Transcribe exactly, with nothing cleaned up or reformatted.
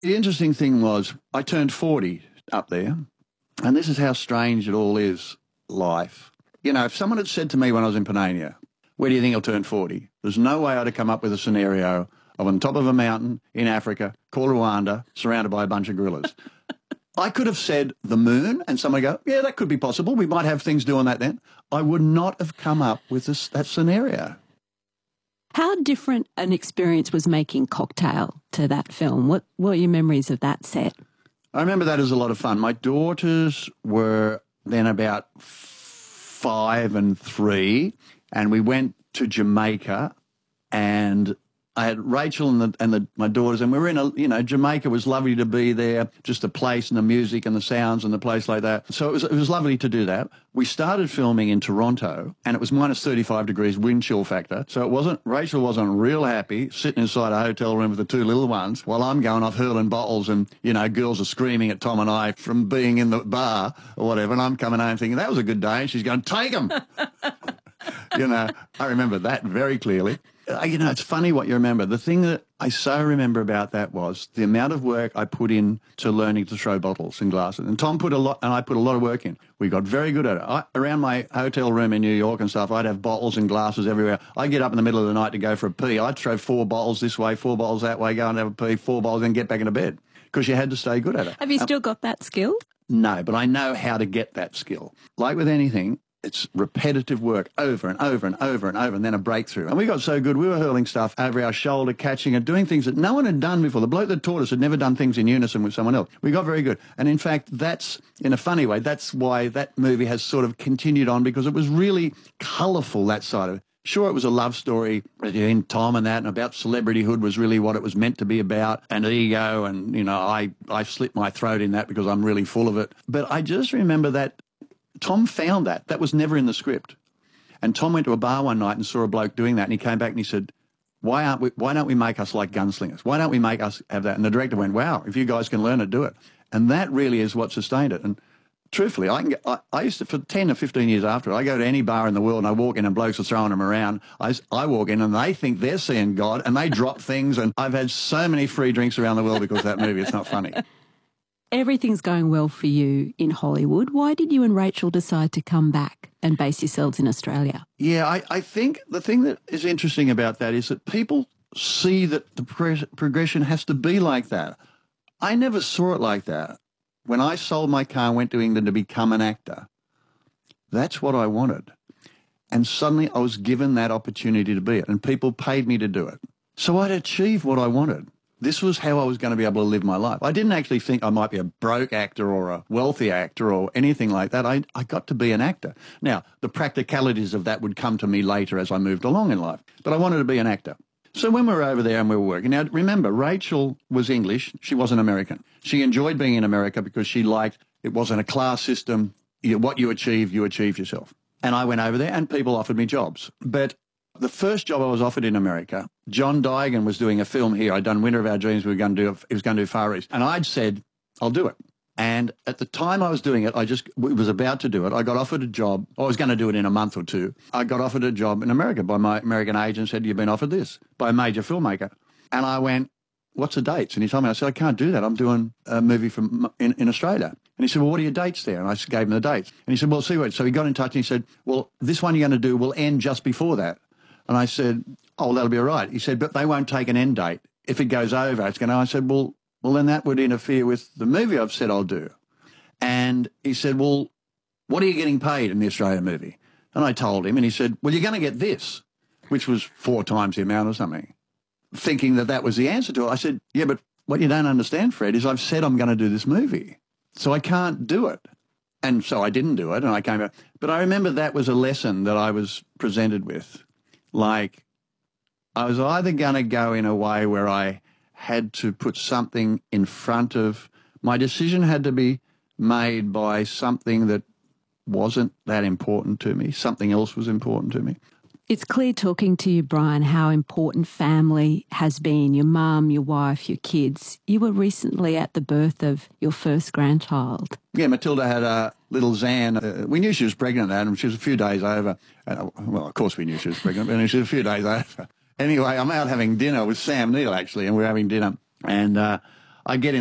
The interesting thing was I turned forty up there, and this is how strange it all is, life. You know, if someone had said to me when I was in Panania, where do you think I'll turn forty? There's no way I'd have come up with a scenario of on top of a mountain in Africa called Rwanda, surrounded by a bunch of gorillas. I could have said the moon, and someone would go, yeah, that could be possible. We might have things doing that then. I would not have come up with this, that scenario. How different an experience was making Cocktail to that film? What, what are your memories of that set? I remember that as a lot of fun. My daughters were then about five and three, and we went to Jamaica, and I had Rachel and, the, and the, my daughters, and we were in a, you know, Jamaica was lovely to be there, just the place and the music and the sounds and the place like that. So it was, it was lovely to do that. We started filming in Toronto, and it was minus thirty-five degrees wind chill factor. So it wasn't, Rachel wasn't real happy sitting inside a hotel room with the two little ones while I'm going off hurling bottles and, you know, girls are screaming at Tom and I from being in the bar or whatever. And I'm coming home thinking, that was a good day. And she's going, take them. You know, I remember that very clearly. Uh, you know, it's funny what you remember. The thing that I so remember about that was the amount of work I put in to learning to throw bottles and glasses. And Tom put a lot, and I put a lot of work in. We got very good at it. I, around my hotel room in New York and stuff, I'd have bottles and glasses everywhere. I'd get up in the middle of the night to go for a pee. I'd throw four bottles this way, four bottles that way, go and have a pee, four bottles, and get back into bed because you had to stay good at it. Have you still um, got that skill? No, but I know how to get that skill. Like with anything, it's repetitive work over and over and over and over, and then a breakthrough. And we got so good, we were hurling stuff over our shoulder, catching and doing things that no one had done before. The bloke that taught us had never done things in unison with someone else. We got very good. And in fact, that's, in a funny way, that's why that movie has sort of continued on, because it was really colourful, that side of it. Sure, it was a love story between Tom and that, and about celebrityhood was really what it was meant to be about, and ego, and, you know, I, I slit my throat in that because I'm really full of it. But I just remember that Tom found that. That was never in the script. And Tom went to a bar one night and saw a bloke doing that, and he came back and he said, why aren't we, why don't we make us like gunslingers? Why don't we make us have that? And the director went, wow, if you guys can learn it, do it. And that really is what sustained it. And truthfully, I can get, I, I used to, for ten or fifteen years after, I go to any bar in the world and I walk in and blokes are throwing them around. I, I walk in and they think they're seeing God and they drop things. And I've had so many free drinks around the world because of that movie. It's not funny. Everything's going well for you in Hollywood. Why did you and Rachel decide to come back and base yourselves in Australia? Yeah, I, I think the thing that is interesting about that is that people see that the pro- progression has to be like that. I never saw it like that. When I sold my car and went to England to become an actor, that's what I wanted. And suddenly I was given that opportunity to be it, and people paid me to do it. So I'd achieved what I wanted. This was how I was going to be able to live my life. I didn't actually think I might be a broke actor or a wealthy actor or anything like that. I, I got to be an actor. Now, the practicalities of that would come to me later as I moved along in life, but I wanted to be an actor. So when we were over there and we were working, now remember, Rachel was English. She wasn't American. She enjoyed being in America because she liked, it wasn't a class system. You, what you achieved, you achieved yourself. And I went over there and people offered me jobs. But the first job I was offered in America, John Digan was doing a film here. I'd done Winter of Our Dreams. We were going to do, he was going to do Far East. And I'd said, I'll do it. And at the time I was doing it, I just was about to do it. I got offered a job. I was going to do it in a month or two. I got offered a job in America by my American agent, said, you've been offered this by a major filmmaker. And I went, what's the dates? And he told me, I said, I can't do that. I'm doing a movie from in, in Australia. And he said, well, what are your dates there? And I gave him the dates. And he said, well, see what. So he got in touch and he said, well, this one you're going to do will end just before that. And I said, oh, well, that'll be all right. He said, but they won't take an end date. If it goes over, it's going to, I said, well, well, then that would interfere with the movie I've said I'll do. And he said, well, what are you getting paid in the Australian movie? And I told him, and he said, well, you're going to get this, which was four times the amount or something, thinking that that was the answer to it. I said, yeah, but what you don't understand, Fred, is I've said I'm going to do this movie, so I can't do it. And so I didn't do it, and I came back. But I remember that was a lesson that I was presented with. Like, I was either going to go in a way where I had to put something in front of, my decision had to be made by something that wasn't that important to me. Something else was important to me. It's clear talking to you, Brian, how important family has been, your mum, your wife, your kids. You were recently at the birth of your first grandchild. Yeah, Matilda had a little Zan. Uh, we knew she was pregnant, Adam. She was a few days over. Uh, well, of course we knew she was pregnant, but she was a few days over. Anyway, I'm out having dinner with Sam Neill, actually, and we're having dinner. And uh, I get in